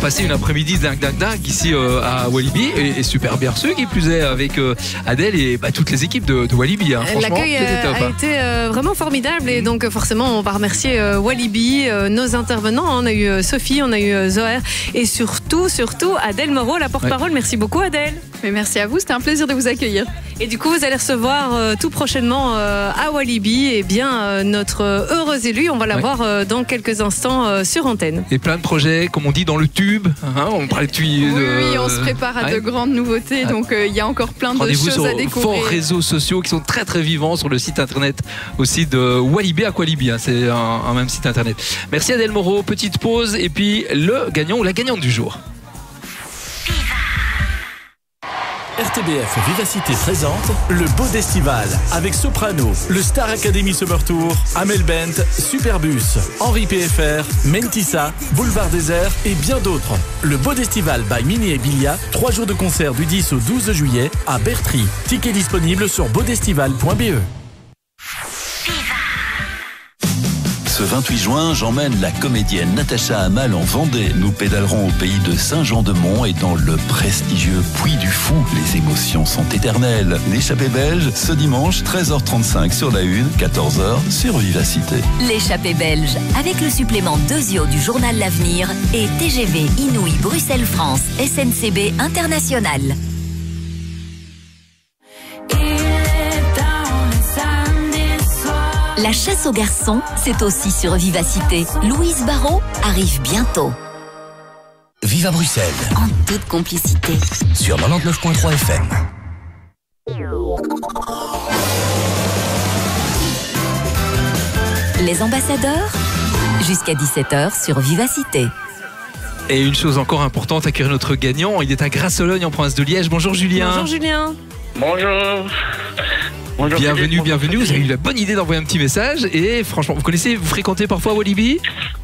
passer une après-midi dingue ici à Walibi et super bien reçu qui plus est avec Adèle et toutes les équipes de Walibi. Franchement, l'accueil a été vraiment formidable et donc forcément on va remercier Walibi, nos intervenants. On a eu Sophie, on a eu Zoher et surtout Adèle Moreau, la porte-parole. Merci beaucoup Adèle. Mais merci à vous, c'était un plaisir de vous accueillir. Et du coup vous allez recevoir tout prochainement à Walibi notre heureux élu. On va l'avoir dans quelques instants sur antenne. Et plein de projets, comme on dit, dans le tube. On parlait de Oui, on se prépare à de grandes nouveautés, donc il y a encore plein de choses à découvrir. Forts réseaux sociaux qui sont très très vivants sur le site internet aussi de Walibi Aqualibi. C'est un même site internet. Merci Adèle Moreau. Petite pause et puis le gagnant ou la gagnante du jour. RTBF Vivacité présente le Beau Destival avec Soprano, le Star Academy Summer Tour, Amel Bent, Superbus, Henri PFR, Mentissa, Boulevard Désert et bien d'autres. Le Beau Destival by Mini et Bilia, 3 jours de concert du 10 au 12 juillet à Bertry. Ticket disponible sur beaudestival.be. Ce 28 juin, j'emmène la comédienne Natacha Amal en Vendée. Nous pédalerons au pays de Saint-Jean-de-Mont et dans le prestigieux Puy du Fou. Les émotions sont éternelles. L'échappée belge, ce dimanche, 13h35 sur la 1, 14h sur Vivacité. L'échappée belge, avec le supplément Dezio du journal L'Avenir et TGV Inouï Bruxelles-France, SNCB International. La chasse aux garçons, c'est aussi sur Vivacité. Louise Barrault arrive bientôt. Vive à Bruxelles. En toute complicité. Sur 99.3 FM. Les ambassadeurs, jusqu'à 17h sur Vivacité. Et une chose encore importante, accueillir notre gagnant. Il est à Grasse-Sologne en province de Liège. Bonjour Julien. Bonjour Julien. Bonjour. Bonjour bienvenue. Vous avez eu la bonne idée d'envoyer un petit message et franchement, vous fréquentez parfois Walibi?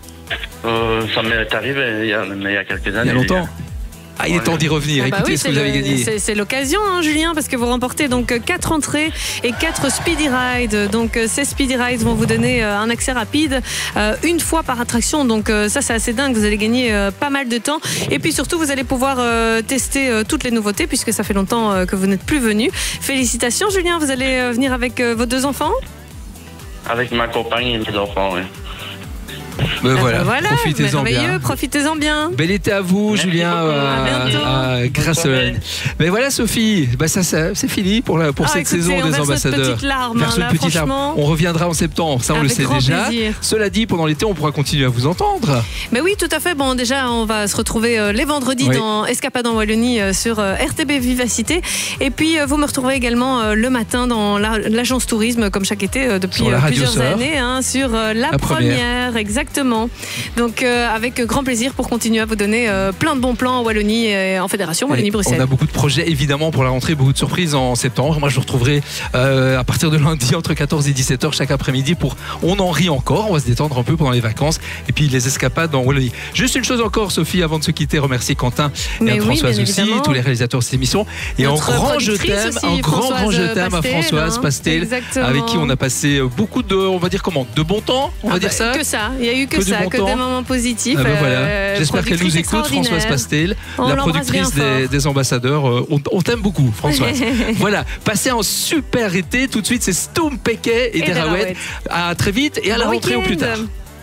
Ça m'est arrivé il y a quelques années. Il y a longtemps. Il est temps d'y revenir. Écoutez ce que vous avez gagné. C'est l'occasion, Julien, parce que vous remportez donc 4 entrées et 4 speedy rides. Donc ces speedy rides vont vous donner un accès rapide une fois par attraction. Donc ça, c'est assez dingue. Vous allez gagner pas mal de temps. Et puis surtout, vous allez pouvoir tester toutes les nouveautés puisque ça fait longtemps que vous n'êtes plus venu. Félicitations, Julien. Vous allez venir avec vos 2 enfants? Avec ma compagne et mes enfants, oui. Voilà, profitez-en bien. Profitez-en bien. Bel été à vous, merci Julien, à Grasse-Sologne. Mais voilà, Sophie, ça c'est fini pour cette saison des ambassadeurs. Verse une petite larme. On reviendra en septembre, ça on le sait déjà. Plaisir. Cela dit, pendant l'été, on pourra continuer à vous entendre. Mais oui, tout à fait. Bon, déjà, on va se retrouver les vendredis dans Escapade en Wallonie sur RTB Vivacité. Et puis, vous me retrouverez également le matin dans l'agence tourisme, comme chaque été depuis plusieurs années, sur la première. Exactement. Donc avec grand plaisir pour continuer à vous donner plein de bons plans en Wallonie et en Fédération Wallonie-Bruxelles. On a beaucoup de projets évidemment pour la rentrée, beaucoup de surprises en septembre. Moi je vous retrouverai à partir de lundi entre 14 et 17h chaque après-midi pour On en rit encore, on va se détendre un peu pendant les vacances et puis les escapades en Wallonie. Juste une chose encore Sophie avant de se quitter, remercier Quentin et Anne-Françoise aussi, tous les réalisateurs de cette émission et un grand je t'aime à Françoise Pastel avec qui on a passé beaucoup de, on va dire de bon temps, on va dire ça. Que ça, il y a eu que ça, que des moments positifs. Voilà. J'espère qu'elle nous écoute, Françoise Pastel, la productrice des ambassadeurs. On t'aime beaucoup, Françoise. Voilà, passez un super été. Tout de suite, c'est Stoom Peke et Derawet. À très vite et à la rentrée au plus tard.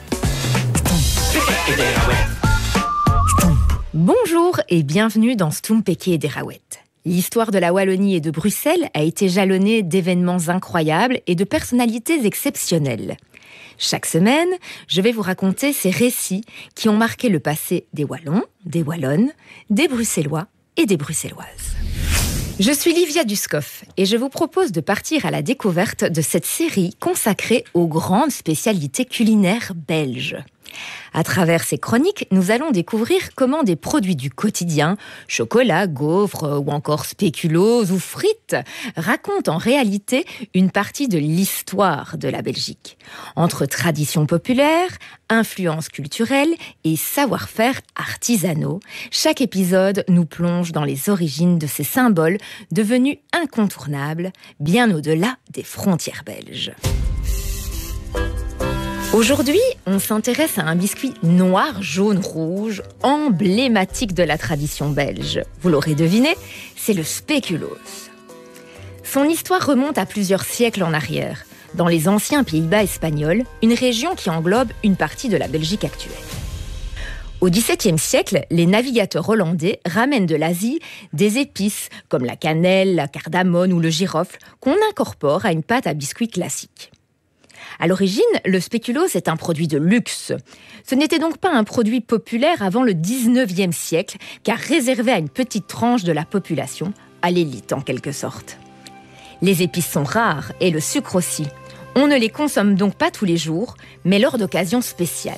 Bonjour et bienvenue dans Stoom Peke et Derawet. L'histoire de la Wallonie et de Bruxelles a été jalonnée d'événements incroyables et de personnalités exceptionnelles. Chaque semaine, je vais vous raconter ces récits qui ont marqué le passé des Wallons, des Wallonnes, des Bruxellois et des Bruxelloises. Je suis Livia Duskoff et je vous propose de partir à la découverte de cette série consacrée aux grandes spécialités culinaires belges. À travers ces chroniques, nous allons découvrir comment des produits du quotidien, chocolat, gaufres ou encore spéculoos ou frites, racontent en réalité une partie de l'histoire de la Belgique. Entre traditions populaires, influences culturelles et savoir-faire artisanaux, chaque épisode nous plonge dans les origines de ces symboles devenus incontournables, bien au-delà des frontières belges. Aujourd'hui, on s'intéresse à un biscuit noir, jaune, rouge, emblématique de la tradition belge. Vous l'aurez deviné, c'est le spéculoos. Son histoire remonte à plusieurs siècles en arrière, dans les anciens Pays-Bas espagnols, une région qui englobe une partie de la Belgique actuelle. Au XVIIe siècle, les navigateurs hollandais ramènent de l'Asie des épices comme la cannelle, la cardamone ou le girofle qu'on incorpore à une pâte à biscuits classique. À l'origine, le spéculoos est un produit de luxe. Ce n'était donc pas un produit populaire avant le XIXe siècle, car réservé à une petite tranche de la population, à l'élite en quelque sorte. Les épices sont rares et le sucre aussi. On ne les consomme donc pas tous les jours, mais lors d'occasions spéciales.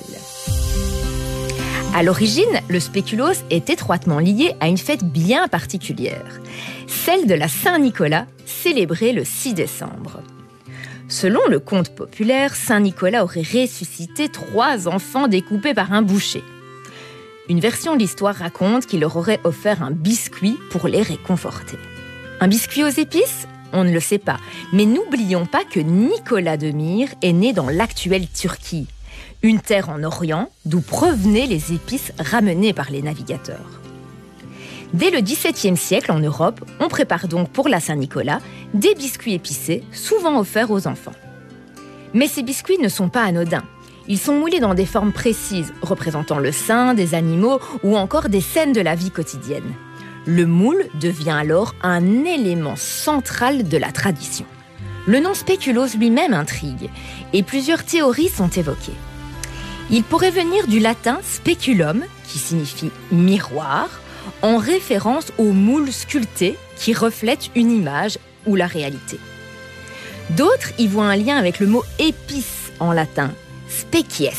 À l'origine, le spéculoos est étroitement lié à une fête bien particulière, celle de la Saint-Nicolas, célébrée le 6 décembre. Selon le conte populaire, Saint-Nicolas aurait ressuscité 3 enfants découpés par un boucher. Une version de l'histoire raconte qu'il leur aurait offert un biscuit pour les réconforter. Un biscuit aux épices ? On ne le sait pas, mais n'oublions pas que Nicolas de Myre est né dans l'actuelle Turquie, une terre en Orient d'où provenaient les épices ramenées par les navigateurs. Dès le XVIIe siècle, en Europe, on prépare donc pour la Saint-Nicolas des biscuits épicés, souvent offerts aux enfants. Mais ces biscuits ne sont pas anodins. Ils sont moulés dans des formes précises, représentant le saint, des animaux ou encore des scènes de la vie quotidienne. Le moule devient alors un élément central de la tradition. Le nom spéculoos lui-même intrigue, et plusieurs théories sont évoquées. Il pourrait venir du latin speculum, qui signifie miroir, en référence au moule sculpté qui reflète une image ou la réalité. D'autres y voient un lien avec le mot épice en latin, species.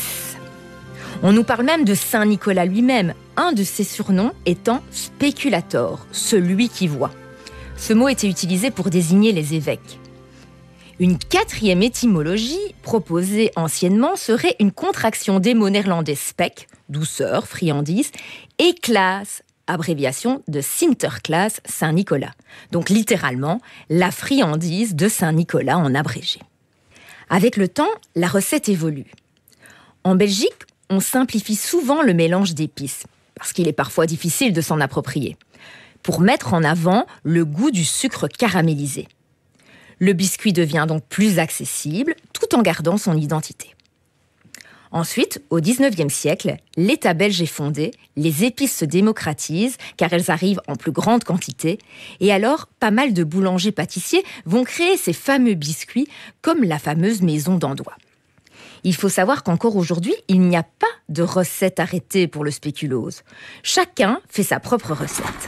On nous parle même de Saint Nicolas lui-même, un de ses surnoms étant speculator, celui qui voit. Ce mot était utilisé pour désigner les évêques. Une 4e étymologie proposée anciennement serait une contraction des mots néerlandais spek, douceur, friandise, et klaas, abréviation de Sinterklaas, Saint-Nicolas. Donc littéralement, la friandise de Saint-Nicolas en abrégé. Avec le temps, la recette évolue. En Belgique, on simplifie souvent le mélange d'épices, parce qu'il est parfois difficile de s'en approprier, pour mettre en avant le goût du sucre caramélisé. Le biscuit devient donc plus accessible, tout en gardant son identité. Ensuite, au XIXe siècle, l'État belge est fondé, les épices se démocratisent car elles arrivent en plus grande quantité, et alors pas mal de boulangers-pâtissiers vont créer ces fameux biscuits comme la fameuse maison d'Andois. Il faut savoir qu'encore aujourd'hui, il n'y a pas de recette arrêtée pour le spéculoos. Chacun fait sa propre recette.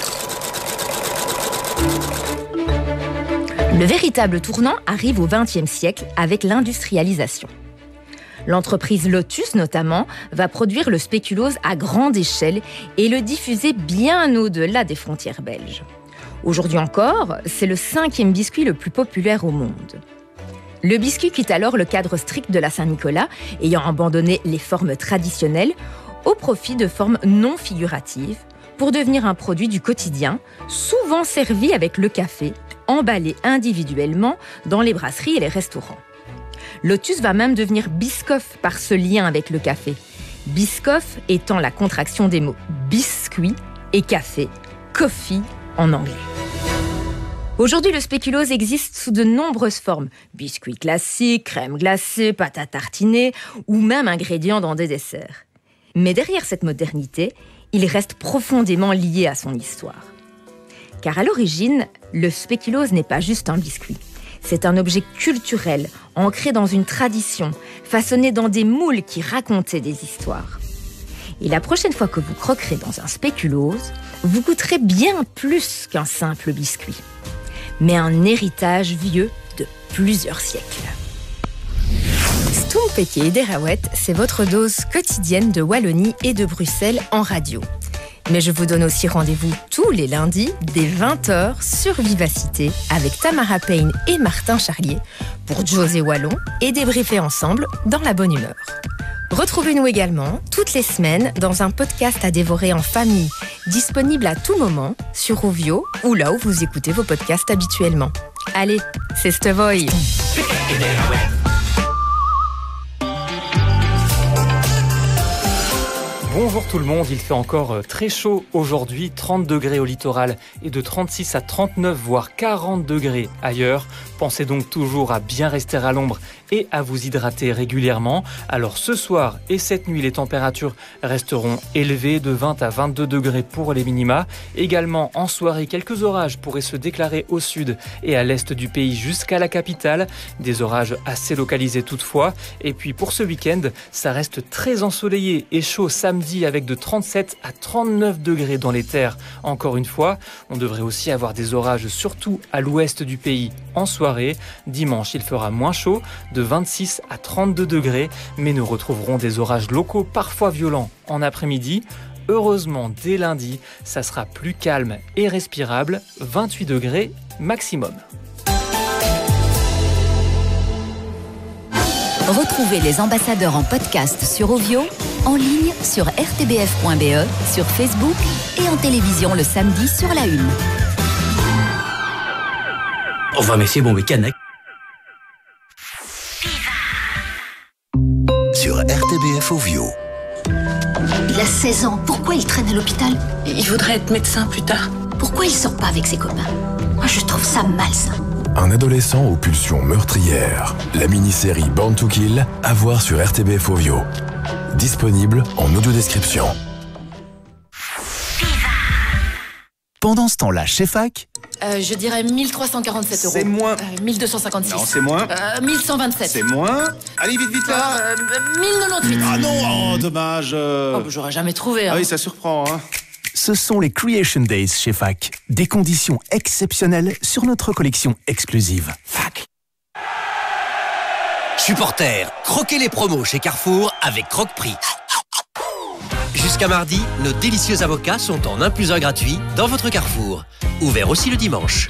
Le véritable tournant arrive au XXe siècle avec l'industrialisation. L'entreprise Lotus, notamment, va produire le spéculoos à grande échelle et le diffuser bien au-delà des frontières belges. Aujourd'hui encore, c'est le 5e biscuit le plus populaire au monde. Le biscuit quitte alors le cadre strict de la Saint-Nicolas, ayant abandonné les formes traditionnelles, au profit de formes non figuratives, pour devenir un produit du quotidien, souvent servi avec le café, emballé individuellement dans les brasseries et les restaurants. Lotus va même devenir Biscoff par ce lien avec le café. Biscoff étant la contraction des mots biscuit et café, coffee en anglais. Aujourd'hui, le spéculoos existe sous de nombreuses formes. Biscuits classiques, crème glacée, pâte à tartiner ou même ingrédients dans des desserts. Mais derrière cette modernité, il reste profondément lié à son histoire. Car à l'origine, le spéculoos n'est pas juste un biscuit. C'est un objet culturel, ancré dans une tradition, façonné dans des moules qui racontaient des histoires. Et la prochaine fois que vous croquerez dans un spéculoos, vous goûterez bien plus qu'un simple biscuit, mais un héritage vieux de plusieurs siècles. Stompeke et Derawet, c'est votre dose quotidienne de Wallonie et de Bruxelles en radio. Mais je vous donne aussi rendez-vous tous les lundis dès 20h sur Vivacité avec Tamara Payne et Martin Charlier pour José Wallon et débriefer ensemble dans la bonne humeur. Retrouvez-nous également toutes les semaines dans un podcast à dévorer en famille, disponible à tout moment sur Rovio ou là où vous écoutez vos podcasts habituellement. Allez, c'est Stevoy! Bonjour tout le monde, il fait encore très chaud aujourd'hui, 30 degrés au littoral et de 36 à 39 voire 40 degrés ailleurs. Pensez donc toujours à bien rester à l'ombre et à vous hydrater régulièrement. Alors ce soir et cette nuit, les températures resteront élevées de 20 à 22 degrés pour les minima. Également en soirée, quelques orages pourraient se déclarer au sud et à l'est du pays jusqu'à la capitale. Des orages assez localisés toutefois. Et puis pour ce week-end, ça reste très ensoleillé et chaud samedi avec de 37 à 39 degrés dans les terres. Encore une fois, on devrait aussi avoir des orages surtout à l'ouest du pays en soirée. Dimanche, il fera moins chaud, de 26 à 32 degrés, mais nous retrouverons des orages locaux parfois violents en après-midi. Heureusement, dès lundi, ça sera plus calme et respirable, 28 degrés maximum. Retrouvez les ambassadeurs en podcast sur Ovio, en ligne sur rtbf.be, sur Facebook et en télévision le samedi sur la 1. Enfin, mais c'est bon week-end, hein. Sur RTBF Ovio. Il a 16 ans, pourquoi il traîne à l'hôpital? Il voudrait être médecin plus tard. Pourquoi il sort pas avec ses copains? Moi, je trouve ça malsain. Un adolescent aux pulsions meurtrières. La mini-série Born to Kill, à voir sur RTBF Ovio. Disponible en audio-description. Pendant ce temps-là, chez FAC... je dirais 1347 €. C'est moins. 1256. Non, c'est moins. 1127. C'est moins. Allez, vite, vite, là. 1098. Ah non, oh, dommage. J'aurais jamais trouvé. Hein. Ah oui, ça surprend. Hein. Ce sont les Creation Days chez FAC. Des conditions exceptionnelles sur notre collection exclusive. FAC. Supporters, croquez les promos chez Carrefour avec Croque-Prix. Jusqu'à mardi, nos délicieux avocats sont en 1+1 gratuit dans votre Carrefour. Ouvert aussi le dimanche.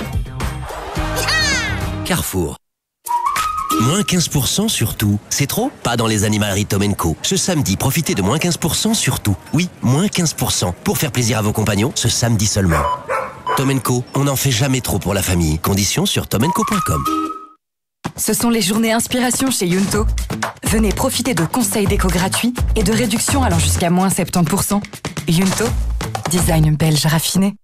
Carrefour. Moins 15% sur tout. C'est trop? Pas dans les animaleries Tom & Co. Ce samedi, profitez de moins 15% sur tout. Oui, moins 15%. Pour faire plaisir à vos compagnons, ce samedi seulement. Tom & Co, on n'en fait jamais trop pour la famille. Conditions sur tomandco.com. Ce sont les journées inspiration chez Yunto. Venez profiter de conseils déco gratuits et de réductions allant jusqu'à moins 70%. Yunto, design belge raffiné.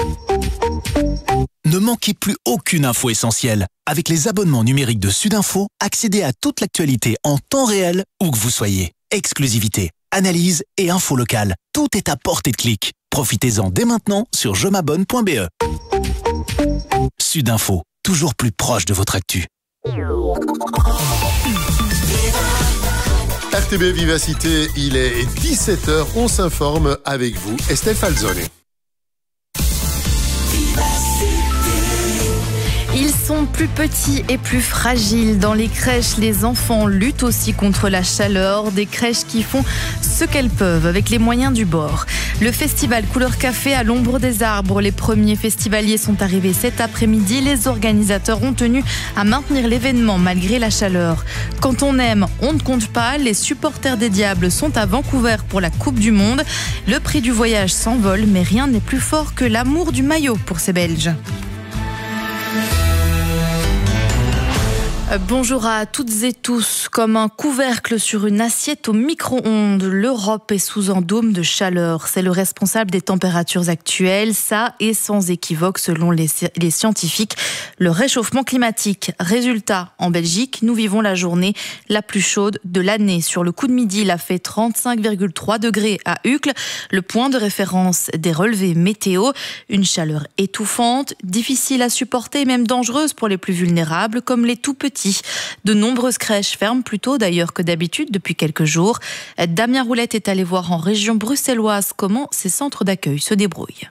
Ne manquez plus aucune info essentielle. Avec les abonnements numériques de Sudinfo, accédez à toute l'actualité en temps réel, où que vous soyez. Exclusivité, analyse et info locale. Tout est à portée de clic. Profitez-en dès maintenant sur jemabonne.be. Sudinfo, toujours plus proche de votre actu. RTB Vivacité, il est 17h, on s'informe avec vous, Estelle Falzone. Ils sont plus petits et plus fragiles. Dans les crèches, les enfants luttent aussi contre la chaleur. Des crèches qui font ce qu'elles peuvent avec les moyens du bord. Le festival Couleur Café à l'ombre des arbres. Les premiers festivaliers sont arrivés cet après-midi. Les organisateurs ont tenu à maintenir l'événement malgré la chaleur. Quand on aime, on ne compte pas. Les supporters des Diables sont à Vancouver pour la Coupe du Monde. Le prix du voyage s'envole, mais rien n'est plus fort que l'amour du maillot pour ces Belges. Bonjour à toutes et tous. Comme un couvercle sur une assiette au micro-ondes, l'Europe est sous un dôme de chaleur. C'est le responsable des températures actuelles. Ça est sans équivoque selon les scientifiques. Le réchauffement climatique. Résultat, en Belgique, nous vivons la journée la plus chaude de l'année. Sur le coup de midi, il a fait 35,3 degrés à Uccle, le point de référence des relevés météo. Une chaleur étouffante, difficile à supporter et même dangereuse pour les plus vulnérables, comme les tout petits. De nombreuses crèches ferment plus tôt d'ailleurs que d'habitude depuis quelques jours. Damien Roulette est allé voir en région bruxelloise comment ces centres d'accueil se débrouillent.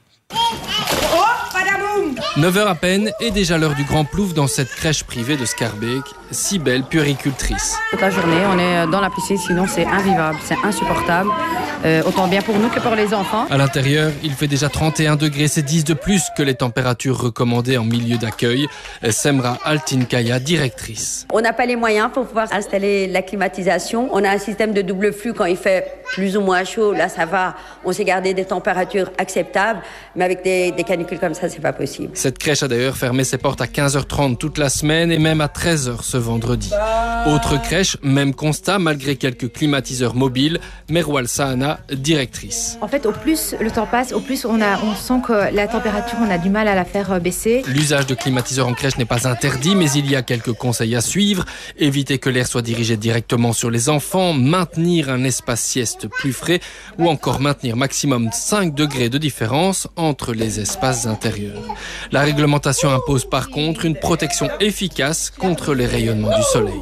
9h à peine et déjà l'heure du grand plouf dans cette crèche privée de Scarbeck, si belle puéricultrice. Toute la journée, on est dans la piscine, sinon c'est invivable, c'est insupportable. Autant bien pour nous que pour les enfants. À l'intérieur, il fait déjà 31 degrés, c'est 10 de plus que les températures recommandées en milieu d'accueil. Semra Altinkaya, directrice. On n'a pas les moyens pour pouvoir installer la climatisation. On a un système de double flux quand il fait plus ou moins chaud. Là, ça va. On s'est gardé des températures acceptables, mais avec des canicules comme ça, c'est pas possible. Cette crèche a d'ailleurs fermé ses portes à 15h30 toute la semaine et même à 13h ce ce vendredi. Autre crèche, même constat, malgré quelques climatiseurs mobiles. Merwal Sahana, directrice. En fait, au plus le temps passe, au plus on sent que la température, on a du mal à la faire baisser. L'usage de climatiseurs en crèche n'est pas interdit, mais il y a quelques conseils à suivre. Éviter que l'air soit dirigé directement sur les enfants, maintenir un espace sieste plus frais ou encore maintenir maximum 5 degrés de différence entre les espaces intérieurs. La réglementation impose par contre une protection efficace contre les rayonnements du soleil.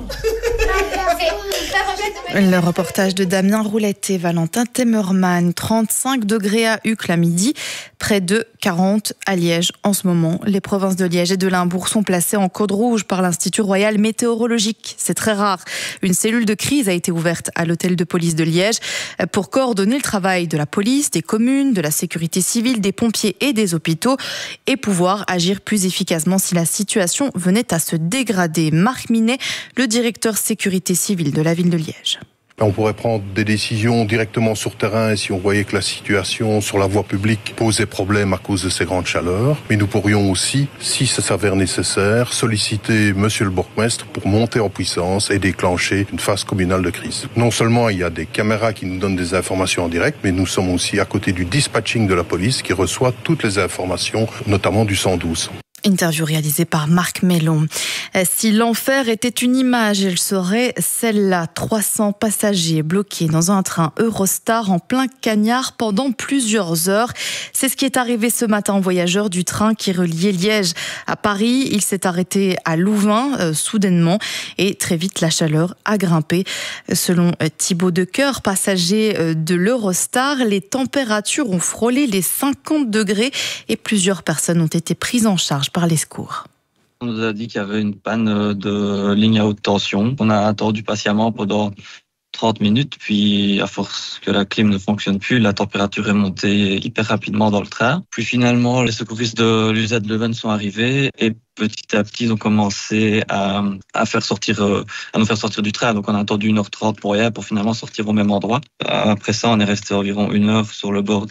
Le reportage de Damien Roulette et Valentin Temmerman. 35 degrés à Uccle à midi, près de 40 à Liège en ce moment. Les provinces de Liège et de Limbourg sont placées en code rouge par l'Institut Royal Météorologique. C'est très rare. Une cellule de crise a été ouverte à l'hôtel de police de Liège pour coordonner le travail de la police, des communes, de la sécurité civile, des pompiers et des hôpitaux et pouvoir agir plus efficacement si la situation venait à se dégrader. Marc Minet, le directeur sécurité civile de la ville de Liège. On pourrait prendre des décisions directement sur terrain et si on voyait que la situation sur la voie publique posait problème à cause de ces grandes chaleurs. Mais nous pourrions aussi, si ça s'avère nécessaire, solliciter monsieur le bourgmestre pour monter en puissance et déclencher une phase communale de crise. Non seulement il y a des caméras qui nous donnent des informations en direct, mais nous sommes aussi à côté du dispatching de la police qui reçoit toutes les informations, notamment du 112. Interview réalisée par Marc Mellon. Si l'enfer était une image, elle serait celle-là. 300 passagers bloqués dans un train Eurostar en plein cagnard pendant plusieurs heures. C'est ce qui est arrivé ce matin aux voyageurs du train qui reliait Liège à Paris. Il s'est arrêté à Louvain soudainement et très vite la chaleur a grimpé. Selon Thibaut Decoeur, passager de l'Eurostar, les températures ont frôlé les 50 degrés et plusieurs personnes ont été prises en charge par les secours. On nous a dit qu'il y avait une panne de ligne à haute tension. On a attendu patiemment pendant 30 minutes, puis à force que la clim ne fonctionne plus, la température est montée hyper rapidement dans le train. Puis finalement, les secouristes de l'UZ Leuven sont arrivés et petit à petit, ils ont commencé à nous faire sortir du train. Donc on a attendu 1h30 pour rien, pour finalement sortir au même endroit. Après ça, on est resté environ 1 heure sur le bord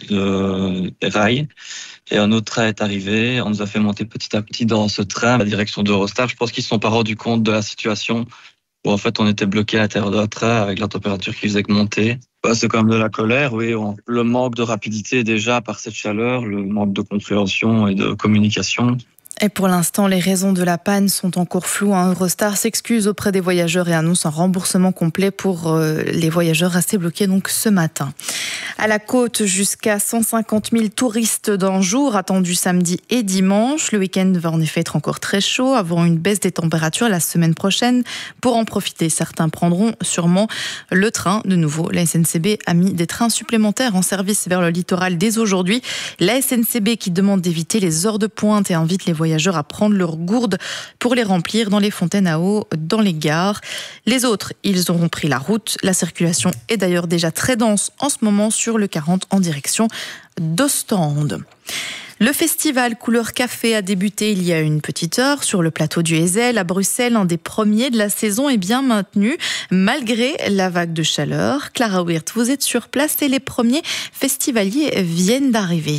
des rails. Et un autre train est arrivé, on nous a fait monter petit à petit dans ce train, la direction d'Eurostar. Je pense qu'ils ne se sont pas rendus compte de la situation où en fait on était bloqué à l'intérieur d'un train avec la température qui faisait que monter. C'est comme de la colère, oui. Le manque de rapidité déjà par cette chaleur, le manque de compréhension et de communication. Et pour l'instant, les raisons de la panne sont encore floues. Eurostar s'excuse auprès des voyageurs et annonce un remboursement complet pour les voyageurs restés bloqués donc ce matin. À la côte, jusqu'à 150 000 touristes d'un jour attendus samedi et dimanche. Le week-end va en effet être encore très chaud avant une baisse des températures la semaine prochaine. Pour en profiter, certains prendront sûrement le train. De nouveau, la SNCB a mis des trains supplémentaires en service vers le littoral dès aujourd'hui. La SNCB qui demande d'éviter les heures de pointe et invite les voyageurs à prendre leurs gourdes pour les remplir dans les fontaines à eau, dans les gares. Les autres, ils auront pris la route. La circulation est d'ailleurs déjà très dense en ce moment sur le 40 en direction d'Ostende. Le festival Couleur Café a débuté il y a une petite heure sur le plateau du Heysel à Bruxelles. Un des premiers de la saison est bien maintenu malgré la vague de chaleur. Clara Wirt, vous êtes sur place et les premiers festivaliers viennent d'arriver.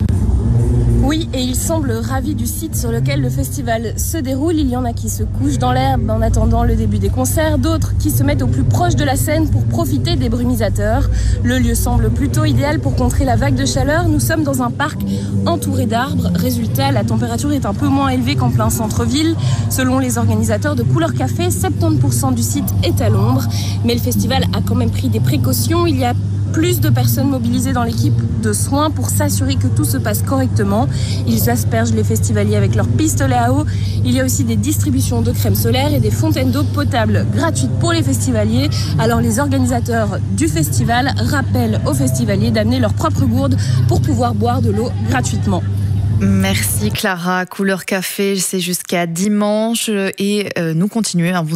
Oui, et ils semblent ravis du site sur lequel le festival se déroule. Il y en a qui se couchent dans l'herbe en attendant le début des concerts, d'autres qui se mettent au plus proche de la scène pour profiter des brumisateurs. Le lieu semble plutôt idéal pour contrer la vague de chaleur. Nous sommes dans un parc entouré d'arbres. Résultat, la température est un peu moins élevée qu'en plein centre-ville. Selon les organisateurs de Couleur Café, 70% du site est à l'ombre. Mais le festival a quand même pris des précautions. Il y a plus de personnes mobilisées dans l'équipe de soins pour s'assurer que tout se passe correctement. Ils aspergent les festivaliers avec leurs pistolets à eau. Il y a aussi des distributions de crème solaire et des fontaines d'eau potable gratuites pour les festivaliers. Alors les organisateurs du festival rappellent aux festivaliers d'amener leur propre gourde pour pouvoir boire de l'eau gratuitement. Merci Clara. Couleur Café, c'est jusqu'à dimanche et nous continuons à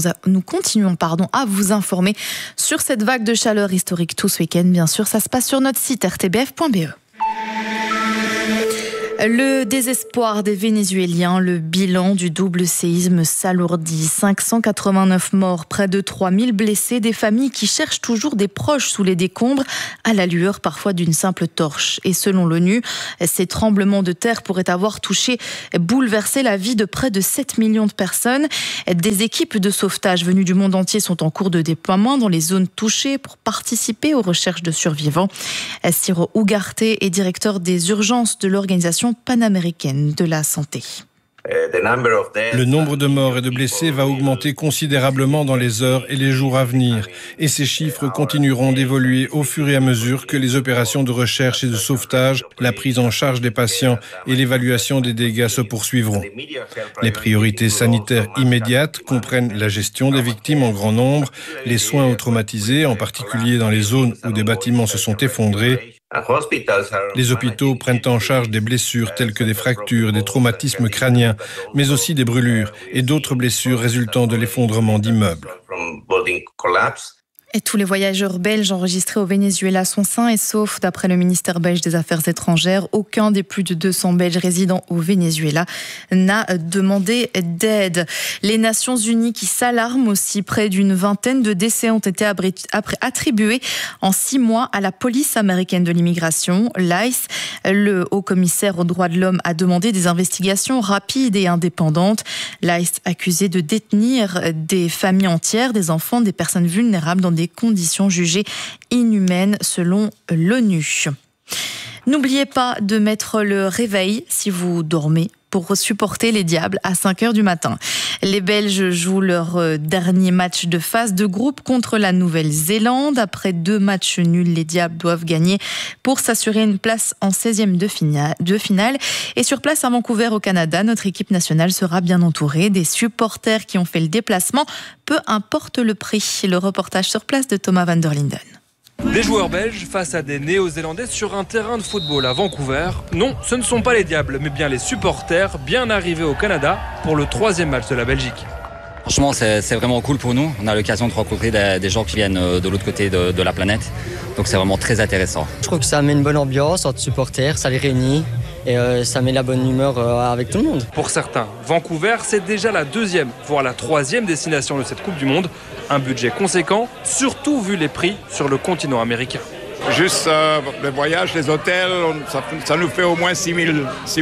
vous informer sur cette vague de chaleur historique tout ce week-end. Bien sûr, ça se passe sur notre site rtbf.be. Le désespoir des Vénézuéliens, le bilan du double séisme s'alourdit. 589 morts, près de 3000 blessés, des familles qui cherchent toujours des proches sous les décombres, à la lueur parfois d'une simple torche. Et selon l'ONU, ces tremblements de terre pourraient avoir bouleversé la vie de près de 7 millions de personnes. Des équipes de sauvetage venues du monde entier sont en cours de déploiement dans les zones touchées pour participer aux recherches de survivants. Ciro Ugarte est directeur des urgences de l'Organisation panaméricaine de la santé. Le nombre de morts et de blessés va augmenter considérablement dans les heures et les jours à venir. Et ces chiffres continueront d'évoluer au fur et à mesure que les opérations de recherche et de sauvetage, la prise en charge des patients et l'évaluation des dégâts se poursuivront. Les priorités sanitaires immédiates comprennent la gestion des victimes en grand nombre, les soins aux traumatisés, en particulier dans les zones où des bâtiments se sont effondrés. Les hôpitaux prennent en charge des blessures telles que des fractures, des traumatismes crâniens, mais aussi des brûlures et d'autres blessures résultant de l'effondrement d'immeubles. Et tous les voyageurs belges enregistrés au Venezuela sont sains et saufs. D'après le ministère belge des Affaires étrangères, aucun des plus de 200 Belges résidant au Venezuela n'a demandé d'aide. Les Nations Unies qui s'alarment aussi. Près d'une vingtaine de décès ont été attribués en 6 mois à la police américaine de l'immigration, l'ICE. Le haut-commissaire aux droits de l'homme a demandé des investigations rapides et indépendantes. L'ICE accusé de détenir des familles entières, des enfants, des personnes vulnérables dans des conditions jugées inhumaines selon l'ONU. N'oubliez pas de mettre le réveil si vous dormez pour supporter les Diables à 5h du matin. Les Belges jouent leur dernier match de phase de groupe contre la Nouvelle-Zélande. Après 2 matchs nuls, les Diables doivent gagner pour s'assurer une place en 16e de finale. Et sur place à Vancouver, au Canada, notre équipe nationale sera bien entourée des supporters qui ont fait le déplacement, peu importe le prix. Le reportage sur place de Thomas van der Linden. Des joueurs belges face à des Néo-Zélandais sur un terrain de football à Vancouver. Non, ce ne sont pas les Diables, mais bien les supporters bien arrivés au Canada pour le 3e match de la Belgique. Franchement, c'est vraiment cool pour nous. On a l'occasion de rencontrer des gens qui viennent de l'autre côté de la planète. Donc c'est vraiment très intéressant. Je trouve que ça met une bonne ambiance entre supporters, ça les réunit et ça met la bonne humeur avec tout le monde. Pour certains, Vancouver, c'est déjà la 2e, voire la 3e destination de cette Coupe du Monde. Un budget conséquent, surtout vu les prix sur le continent américain. Juste les voyages, les hôtels, ça nous fait au moins 6 000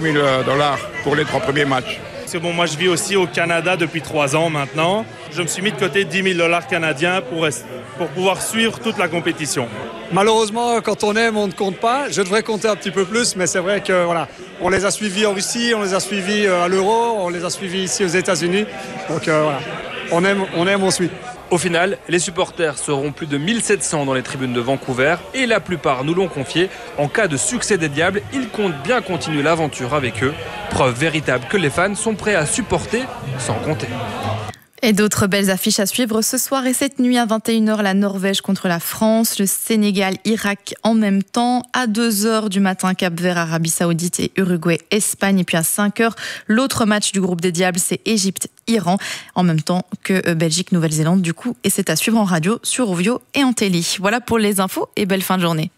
$ pour les 3 premiers matchs. C'est bon, moi je vis aussi au Canada depuis 3 ans maintenant. Je me suis mis de côté 10 000 $ canadiens pour pouvoir suivre toute la compétition. Malheureusement, quand on aime, on ne compte pas. Je devrais compter un petit peu plus, mais c'est vrai que voilà, on les a suivis en Russie, on les a suivis à l'Euro, on les a suivis ici aux États-Unis. Donc voilà, on aime, on suit. Au final, les supporters seront plus de 1700 dans les tribunes de Vancouver et la plupart nous l'ont confié. En cas de succès des Diables, ils comptent bien continuer l'aventure avec eux. Preuve véritable que les fans sont prêts à supporter sans compter. Et d'autres belles affiches à suivre ce soir et cette nuit à 21h, la Norvège contre la France, le Sénégal, Irak en même temps. À 2h du matin, Cap-Vert, Arabie Saoudite et Uruguay, Espagne. Et puis à 5h, l'autre match du groupe des Diables, c'est Égypte-Iran, en même temps que Belgique, Nouvelle-Zélande du coup. Et c'est à suivre en radio, sur Ovio et en télé. Voilà pour les infos et belle fin de journée.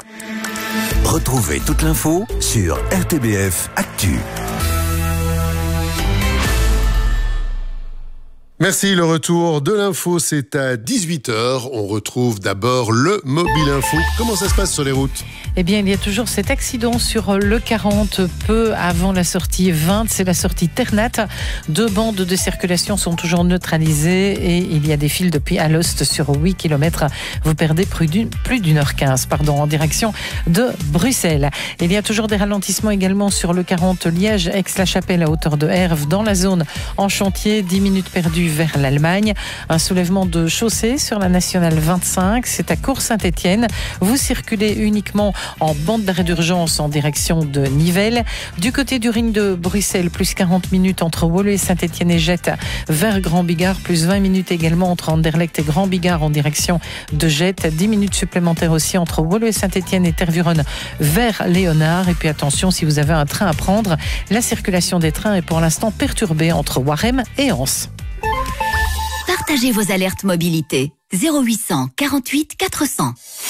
Retrouvez toute l'info sur RTBF Actu. Merci, le retour de l'info, c'est à 18h. On retrouve d'abord le Mobile Info. Comment ça se passe sur les routes ? Eh bien, il y a toujours cet accident sur le 40, peu avant la sortie 20. C'est la sortie Ternat. 2 bandes de circulation sont toujours neutralisées et il y a des files depuis Alost sur 8 km. Vous perdez plus d'une heure 15, en direction de Bruxelles. Il y a toujours des ralentissements également sur le 40 Liège-Aix-la-Chapelle à hauteur de Herve dans la zone en chantier. 10 minutes perdues vers l'Allemagne. Un soulèvement de chaussée sur la nationale 25. C'est à Cours-Saint-Étienne. Vous circulez uniquement en bande d'arrêt d'urgence en direction de Nivelles. Du côté du ring de Bruxelles, plus 40 minutes entre Woluwe, Saint-Étienne et Jette vers Grand-Bigard. Plus 20 minutes également entre Anderlecht et Grand-Bigard en direction de Jette. 10 minutes supplémentaires aussi entre Woluwe, Saint-Étienne et Tervuren vers Léonard. Et puis attention, si vous avez un train à prendre, la circulation des trains est pour l'instant perturbée entre Warem et Anse. Partagez vos alertes mobilité 0800 48 400.